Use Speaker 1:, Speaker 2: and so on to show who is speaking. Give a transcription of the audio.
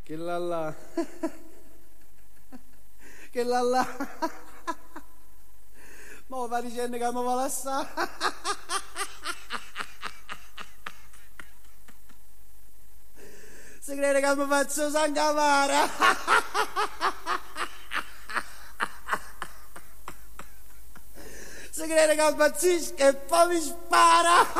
Speaker 1: Che là là. Che là là. Mo va dicendo che mi vuole assare. Si crede che mi faccio sangavara. Si crede che impazzisco e poi mi spara.